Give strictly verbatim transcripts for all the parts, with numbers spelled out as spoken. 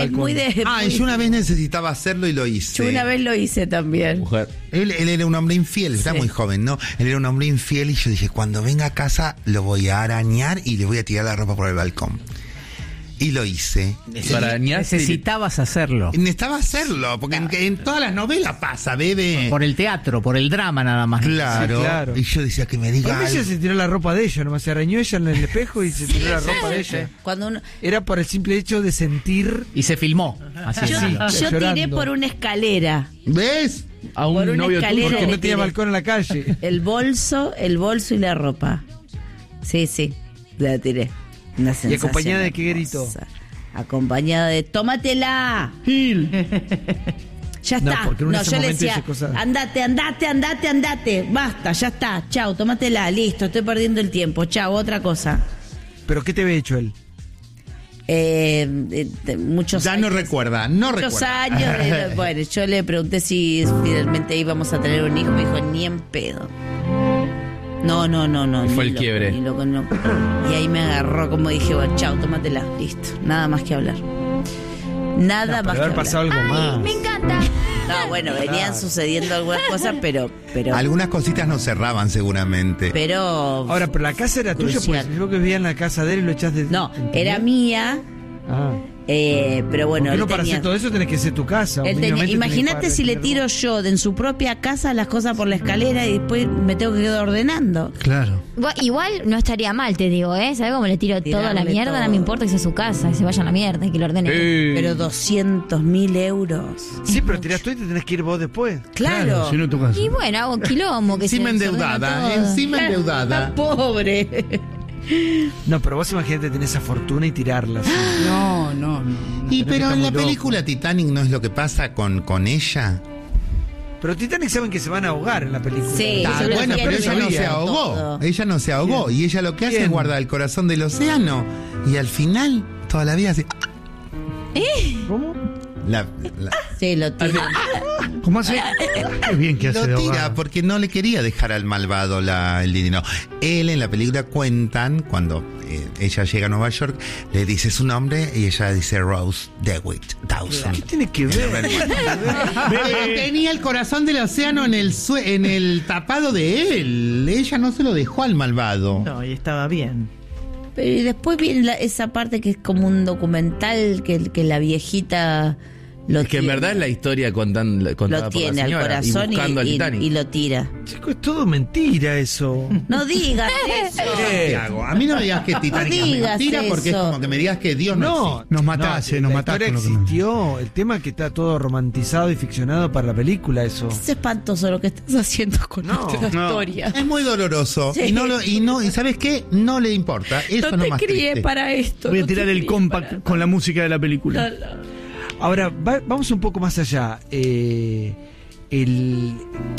balcón. Muy de, Ah, muy y yo una vez necesitaba hacerlo y lo hice. Yo una vez lo hice también. Mujer. Él, él era un hombre infiel, está Sí. muy joven, ¿no? Él era un hombre infiel y yo dije, cuando venga a casa lo voy a arañar y le voy a tirar la ropa por el balcón. Y lo hice. Para arañarse y- Necesitabas hacerlo. Necesitaba hacerlo, porque en, en todas las novelas pasa, bebé. Por el teatro, por el drama nada más. Claro. Sí, claro. Y yo decía que me diga Para mí ella algo. se tiró la ropa de ella, nomás se arañó ella en el espejo y se tiró la ropa de ella. Cuando uno, Era por el simple hecho de sentir. Y se filmó. Así yo, es. yo tiré llorando. por una escalera. ¿Ves? a un por una novio escalera tuyo. Porque le no tenía tiré. balcón en la calle. El bolso, el bolso y la ropa. Sí, sí, la tiré. Una sensación acompañada de qué grito? hermosa. Acompañada de tómatela. Gil. Ya No, está. porque en No, ese yo le momento decía, dice cosas- andate, andate, andate, andate. Basta, ya está. Chau, tómatela, listo, estoy perdiendo el tiempo. Chau, otra cosa. ¿Pero qué te había hecho él? Eh, eh, de- muchos Ya no años. recuerda, no Muchos recuerda. años. de- bueno, yo le pregunté si finalmente íbamos a tener un hijo. Me dijo, ni en pedo. No, no, no, no. Y fue ni el loco, quiebre. ni loco, no. Y ahí me agarró, como dije, bueno, chau, tómatela, listo. Nada más que hablar. Nada más Puede haber que pasado hablar. algo más. Me encanta. No, bueno, venían sucediendo algunas cosas, pero, pero, Algunas cositas no cerraban seguramente. pero. Ahora, pero la casa era tuya, Crucial. porque yo que vivía en la casa de él y lo echaste. No, era mía, Ah. eh, pero bueno, Porque él no para tenía. hacer todo eso tenés que ser tu casa. Él tenía- mínimamente tenés imagínate que si le tener- tiro yo de en su propia casa las cosas por la escalera y después me tengo que quedar ordenando. Claro. Bu- Igual no estaría mal, te digo, ¿eh? ¿Sabes cómo le tiro Tirarle toda la mierda? todo. No me importa que sea su casa, que se vaya a la mierda y que lo ordene. Eh, Pero doscientos mil euros. Sí, pero tirás tú y te tenés que ir vos después. Claro. si no tu casa. Y bueno, hago un quilombo que Encima se se ordena endeudada, todo. encima endeudada. Pobre. No, pero vos imagínate tener esa fortuna y tirarla. así. No, no, no. Y Pero que pero está en la muy loco. película Titanic no es lo que pasa con, con ella. Pero Titanic saben que se van a ahogar en la película. Sí, Está eso lo bueno, pero quiero ella no ver se todo. ahogó. Ella no se ahogó. Y ella lo que hace ¿Quién? es guardar el corazón del océano. Y al final, toda la vida así. ¿Cómo? La, la- Sí, lo tira. ¿Cómo hace? Qué bien que hace de lo tira abogado. porque no le quería dejar al malvado la, el dinero. Él en la película cuentan, cuando eh, ella llega a Nueva York, le dice su nombre y ella dice Rose DeWitt Dawson. ¿Qué tiene que ver? Eh, Tenía el corazón del océano en el sue- en el tapado de él. Ella no se lo dejó al malvado. No, y estaba bien. Pero y después viene la- esa parte que es como un documental que, que la viejita lo Es que en tiene. verdad es la historia contan- contada Lo por la tiene al señora corazón y y, buscando al y- Titanic. y lo tira. Chico, es todo mentira eso. No digas eso. ¿Qué hago? A mí no me digas que Titanic No es digas mentira porque es eso. como que me digas que Dios no, No, existe. Nos matás, eh, nos la matás historia con lo que me- existió. El tema es que está todo romantizado y ficcionado para la película, eso. Es espantoso lo que estás haciendo con No, nuestra no. historia. Es muy doloroso. Sí. Y no lo, y no, y ¿sabes qué? No le importa. Eso No no te más crié triste. para esto. Voy a no te tirar el crié compact para- con la música de la película. Ahora, va- vamos un poco más allá. Eh, el,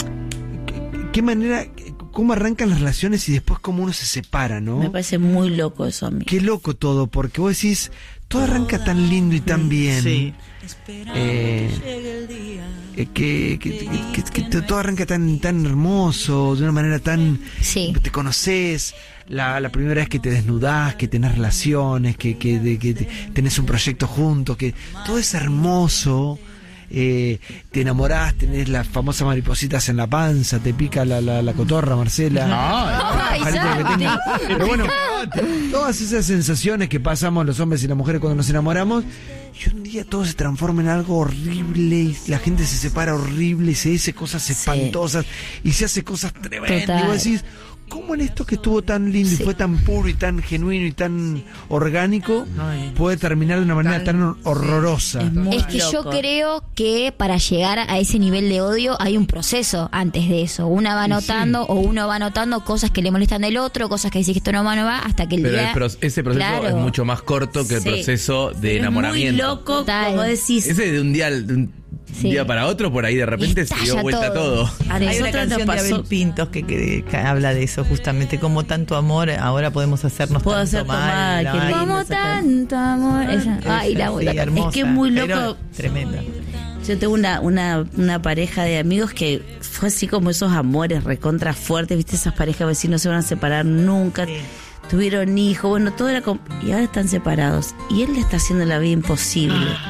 ¿Qué manera, cómo arrancan las relaciones y después cómo uno se separa, ¿no? Me parece muy loco eso a mí. Qué loco todo, porque vos decís, todo arranca tan lindo y tan bien. Sí. Eh, eh, que, que, que- que- que todo arranca tan, tan hermoso, de una manera tan... Sí. Te conoces, la, la primera vez que te desnudás, que tenés relaciones, que, que, de- que te- tenés un proyecto juntos, que todo es hermoso. Eh, te enamorás, tenés las famosas maripositas en la panza, te pica la, la, la cotorra, Marcela. Ay, Ojalá que Santi. tenga- Pero bueno, todas esas sensaciones que pasamos los hombres y las mujeres cuando nos enamoramos, y un día todo se transforma en algo horrible y la gente se separa horrible y se dice cosas espantosas y se hace cosas tremendas. Total. Y vos decís, ¿cómo en esto que estuvo tan lindo Sí. y fue tan puro y tan genuino y tan orgánico Ay. puede terminar de una manera tan horrorosa? Es muy Es que yo loco. creo que para llegar a ese nivel de odio hay un proceso antes de eso. Una va notando o uno va notando cosas que le molestan del otro, cosas que dice que esto no va, no va, hasta que el Pero día... el pro- ese proceso Claro. es mucho más corto que el Sí. proceso de Es enamoramiento. muy loco, Total. como decís. Ese de un día, de un Sí. día para otro, por ahí de repente se dio Estalla vuelta todo. todo. A Hay una nosotros nos canción de pasó. Abel Pintos que, que- que habla de eso justamente, como tanto amor, ahora podemos hacernos Puedo tanto hacer mal. tomar, qué Ay, lindo. Como esa tanto amor. Esa- Ay, la sí, voy a hermosa, Es que es muy loco. pero tremenda. Yo tengo una, una, una pareja de amigos que fue así como esos amores recontra fuertes, viste, esas parejas que si no se van a separar nunca, Sí. tuvieron hijos, bueno, todo era com- y ahora están separados y él le está haciendo la vida imposible.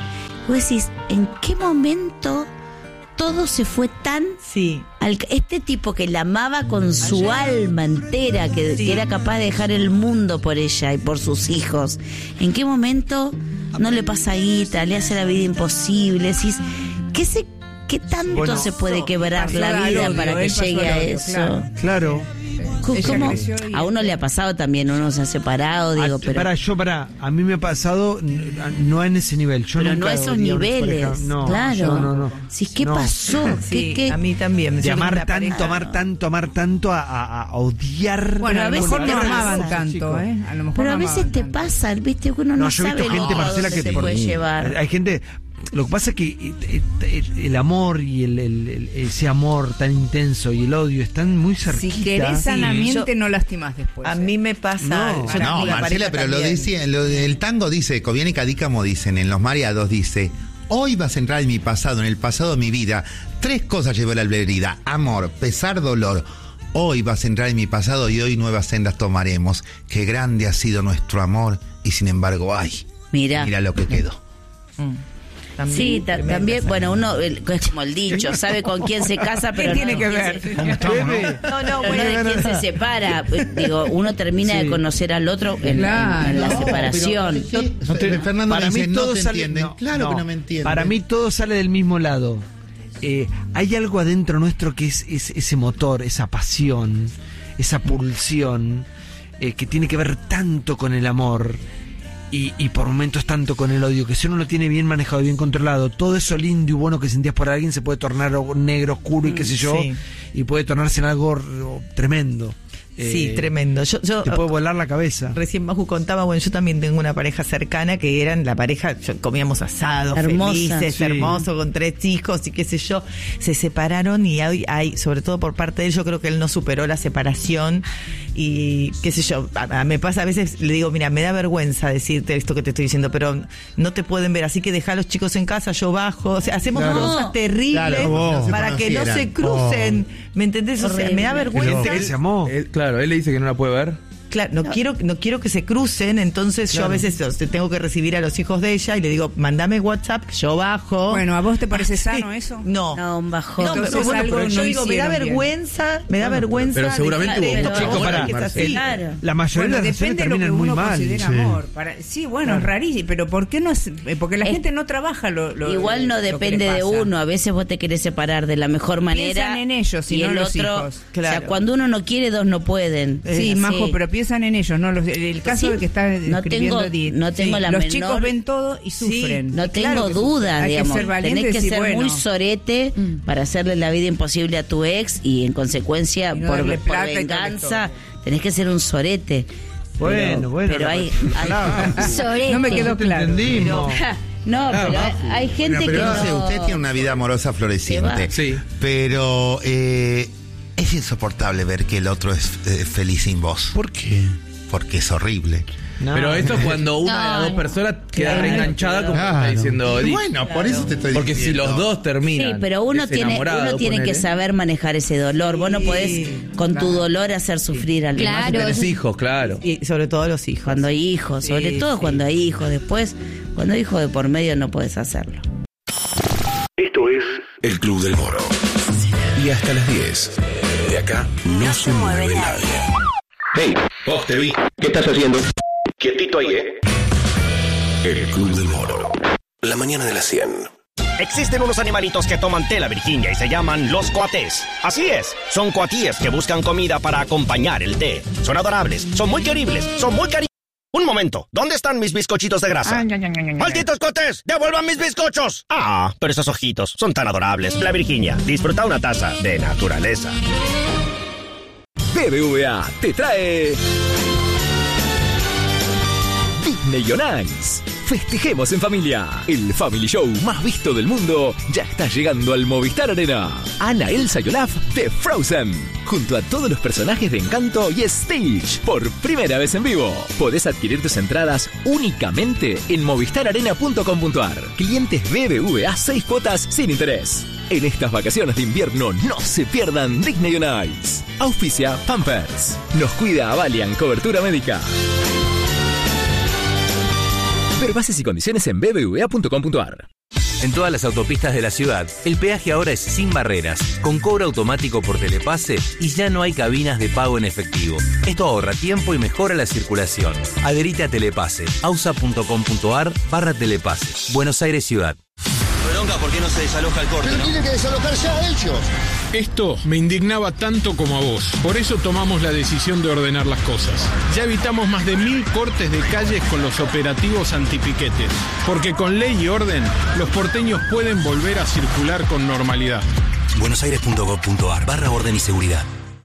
vos decís, ¿en qué momento todo se fue tan... Sí. Al, este tipo que la amaba con su alma entera, que, Sí. que era capaz de dejar el mundo por ella y por sus hijos, ¿en qué momento no le pasa guita, le hace la vida imposible? Decís, ¿qué, se, qué tanto Bueno, se puede quebrar pasó la al vida odio, para que él pasó llegue al a odio, eso? claro. Claro. ¿Cómo- Ella cómo? creció y- A uno le ha pasado también, uno se ha separado, digo, Ah, pero... Para, yo, para, a mí me ha pasado, n- no en ese nivel. Yo Pero nunca no a esos odié a una niveles, pareja. No, claro. yo no, no. Sí, ¿qué No. pasó? Sí, ¿Qué, qué? a mí también. De Yo amar tengo una tanto, pareja- amar tanto, amar tanto, a, a- a odiar. Bueno, a lo veces mejor te no pasa, amaban tanto, chicos. ¿eh? A lo mejor Pero a no veces amaban te tanto. pasa, viste, que uno no, No, yo he sabe visto gente, todo Marcela, dónde que se por- puede llevar. Hay gente. Lo que pasa es que eh, eh, el amor y el, el- el- ese amor tan intenso y el odio están muy cerquita. Si querés sanamente, yo- no lastimás después. A ¿eh? mí me pasa. No, yo No, tengo una Marcela, pareja pero lo también. dice, lo- el tango dice, Cobian y Cadícamo dicen, en Los Mareados dice, hoy vas a entrar en mi pasado, en el pasado de mi vida. Tres cosas llevó la herida: amor, pesar, dolor. Hoy vas a entrar en mi pasado y hoy nuevas sendas tomaremos. Qué grande ha sido nuestro amor y sin embargo, ay, Mira. mira lo que quedó. Mm. También, Sí, ta- tremenda también, esa- bueno, uno el- es como el dicho, sabe con quién se casa, pero tiene no que con quién ver? se- ¿Cómo estamos, no? Bebe. No, no, pero bueno, no de quién se separa. Pues, digo, uno termina de conocer al otro en, Claro. en la No, separación. No te- Fernando para dice, mí no todo te sale, entienden. no, Claro no. que no me entienden. Para mí todo sale del mismo lado. Eh, hay algo adentro nuestro que es, es ese motor, esa pasión, esa pulsión eh, que tiene que ver tanto con el amor y, y por momentos tanto con el odio, que si uno lo tiene bien manejado, bien controlado, todo eso lindo y bueno que sentías por alguien se puede tornar o- negro, oscuro y qué sé yo, Sí. y puede tornarse en algo r- tremendo. Sí, Eh, tremendo. Yo, yo Te puede volar la cabeza. Recién Maju contaba, bueno, yo también tengo una pareja cercana que eran la pareja, yo- comíamos asados, Hermosa, felices, sí. hermoso, con tres hijos y qué sé yo. Se separaron y hoy hay, sobre todo por parte de él, yo creo que él no superó la separación y qué sé yo. A- a- me pasa a veces, le digo, mira, me da vergüenza decirte esto que te estoy diciendo, pero no te pueden ver, así que deja a los chicos en casa, yo bajo. O sea, hacemos Claro. cosas terribles Claro, como si no se para que no se conocieran. crucen. ¿Me entendés? O sea, me da Horrible. vergüenza. Gente que se amó. Él- claro, él le dice que no la puede ver. Claro, no, quiero no quiero que se crucen, entonces yo a veces los- tengo que recibir a los hijos de ella y le digo, mandame WhatsApp, que yo bajo. Bueno, ¿a vos te parece Sí. sano eso? No. No, un bajón. No, Entonces pero bueno, algo pero yo no digo, me da hicieron bien. vergüenza, me da vergüenza. pero seguramente de- hubo de- mucho de- amor que ahí, es así. Claro. La mayoría Bueno, de las relaciones depende de lo que terminan muy uno mal. considera Sí. amor. Para, sí, bueno, es rarísimo, pero ¿por qué no es? eh, Porque la Es- gente no trabaja lo, lo- Igual no lo que depende le de pasa. uno, a veces vos te querés separar de la mejor manera. Piensan en ellos y no el los otro, hijos. O sea, Claro. cuando uno no quiere, dos no pueden. Sí, Es Majo, así. pero piensan en ellos, no los, el caso Sí, de que está no escribiendo tengo- Edith. no tengo la los menor- chicos ven todo y Sí, sufren. No Y tengo claro que duda, sufren. Hay digamos. que ser valiente Tenés y que decir, ser muy bueno, sorete para hacerle la vida imposible a tu ex y en consecuencia, Y no por, darle por plata y toda la venganza, historia. tenés que ser un sorete. Bueno, Pero- bueno. Pero la- hay. hay- Claro. Sorete. no me quedó Te claro. entendimos. no, pero hay, hay gente Bueno, pero que no sé, no. usted tiene una vida amorosa floreciente. va. Sí. Pero eh, es insoportable ver que el otro es eh, feliz sin vos. ¿Por qué? Porque es horrible. No. Pero esto es cuando una de las No, dos no. personas queda Claro, reenganchada, como claro. está diciendo Y Edith. bueno, por eso te estoy Porque si diciendo. los dos terminan. Sí, pero uno tiene, desenamorados, uno tiene que ponele. saber manejar ese dolor. Vos no Sí, podés con tu dolor hacer sufrir al Claro. Si tenés hijos, claro. Y sobre todo los hijos. Cuando hay hijos, sobre Sí, todo sí. cuando hay hijos. Después, cuando hay hijos de por medio no podés hacerlo. Esto es El Club del Moro. Y hasta las diez. De acá no, se mueve nadie. Hey, vos te vi. ¿Qué estás haciendo? Quietito ahí, ¿eh? El Club del Moro. La mañana de las cien. Existen unos animalitos que toman tela, Virginia, y se llaman los coatés. Así es, son coatíes que buscan comida para acompañar el té. Son adorables, son muy queribles, son muy cari... Un momento, ¿dónde están mis bizcochitos de grasa? ¡Malditos coatés! ¡Devuelvan mis bizcochos! Ah, pero esos ojitos son tan adorables. La Virginia, disfruta una taza de naturaleza. B B V A te trae Disney on Ice. Festejemos en familia. El Family Show más visto del mundo ya está llegando al Movistar Arena. Ana, Elsa y Olaf de Frozen, junto a todos los personajes de Encanto y Stitch, por primera vez en vivo. Podés adquirir tus entradas únicamente en movistar arena punto com punto ar. Clientes B B V A seis cuotas sin interés. En estas vacaciones de invierno no se pierdan Disney on Ice. Auspicia Pampers. Nos cuida Avalian Cobertura Médica. Ver bases y condiciones en b b v a punto com punto ar. En todas las autopistas de la ciudad, el peaje ahora es sin barreras, con cobro automático por Telepase y ya no hay cabinas de pago en efectivo. Esto ahorra tiempo y mejora la circulación. Adherite a Telepase, ausa.com.ar barra Telepase. Buenos Aires Ciudad. Bronca, ¿por qué no se desaloja el corte? Pero ¿no? tienen que desalojar ya ellos. Esto me indignaba tanto como a vos. Por eso tomamos la decisión de ordenar las cosas. Ya evitamos más de mil cortes de calles con los operativos antipiquetes. Porque con ley y orden, los porteños pueden volver a circular con normalidad. buenosaires.gov.ar barra orden y seguridad.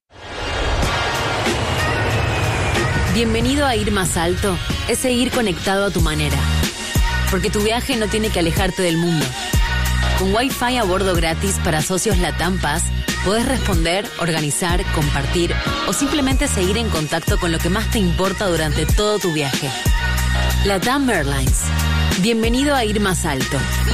Bienvenido a Ir Más Alto. Es seguir conectado a tu manera. Porque tu viaje no tiene que alejarte del mundo. Con Wi-Fi a bordo gratis para socios Latam Pass, podés responder, organizar, compartir o simplemente seguir en contacto con lo que más te importa durante todo tu viaje. Latam Airlines. Bienvenido a Ir Más Alto.